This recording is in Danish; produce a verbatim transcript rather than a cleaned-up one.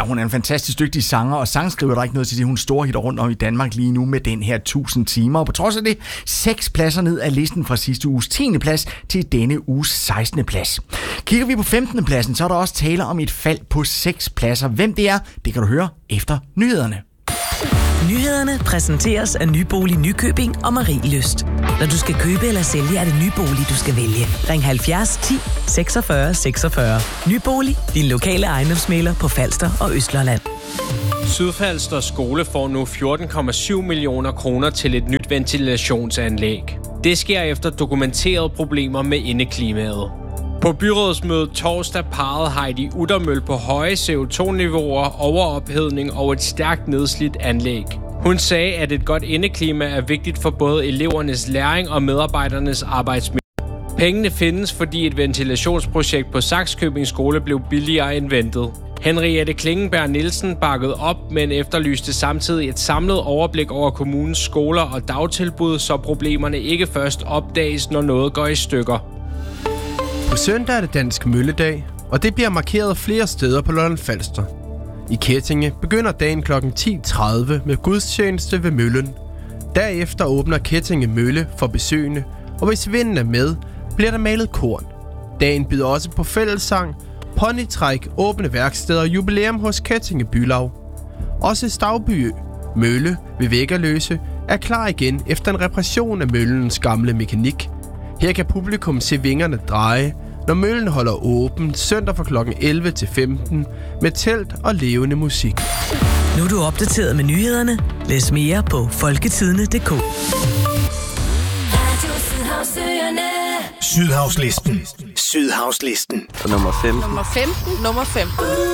Ja, hun er en fantastisk dygtig sanger og sangskriver. Der er ikke noget til det. Hun store hitter rundt om i Danmark lige nu med den her tusind timer. Og på trods af det, seks pladser ned af listen fra sidste uges tiende plads til denne uges sekstende plads. Kigger vi på femtende pladsen, så er der også tale om et fald på seks pladser. Hvem det er, det kan du høre efter nyhederne. Nyhederne præsenteres af Nybolig Nykøbing og Marielyst. Når du skal købe eller sælge, er det Nybolig, du skal vælge. Ring halvfjerds ti seksogfyrre seksogfyrre. Nybolig, din lokale ejendomsmægler på Falster og Østlandet. Sydfalster Skole får nu fjorten komma syv millioner kroner til et nyt ventilationsanlæg. Det sker efter dokumenterede problemer med indeklimaet. På byrådsmødet torsdag pegede Heidi Uttermøl på høje C O to niveauer, overophedning og et stærkt nedslidt anlæg. Hun sagde, at et godt indeklima er vigtigt for både elevernes læring og medarbejdernes arbejdsmiljø. Pengene findes, fordi et ventilationsprojekt på Sakskøbing Skole blev billigere end ventet. Henriette Klingenberg Nielsen bakkede op, men efterlyste samtidig et samlet overblik over kommunens skoler og dagtilbud, så problemerne ikke først opdages, når noget går i stykker. På søndag er det Dansk Mølledag, og det bliver markeret flere steder på Lolland-Falster. I Kettinge begynder dagen klokken ti tredive med gudstjeneste ved møllen. Derefter åbner Kettinge Mølle for besøgende, og hvis vinden er med, bliver der malet korn. Dagen byder også på fællessang, ponytræk, åbne værksteder og jubilæum hos Kettinge Bylav. Også Stavby Mølle ved Væggerløse er klar igen efter en reparation af møllens gamle mekanik. Her kan publikum se vingerne dreje, når møllen holder åben søndag fra klokken elleve til femten med telt og levende musik. Nu er du opdateret med nyhederne. Læs mere på folketidende punktum d k. Sydhavslisten. Sydhavslisten. Nummer femten. Nummer femten. Nummer femten.